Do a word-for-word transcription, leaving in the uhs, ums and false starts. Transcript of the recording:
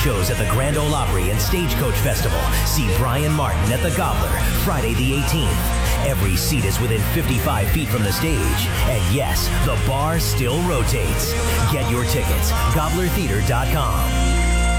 shows at the Grand Ole Opry and Stagecoach Festival. See Brian Martin at the Gobbler, Friday the eighteenth. Every seat is within fifty-five feet from the stage. And yes, the bar still rotates. Get your tickets, gobbler theater dot com.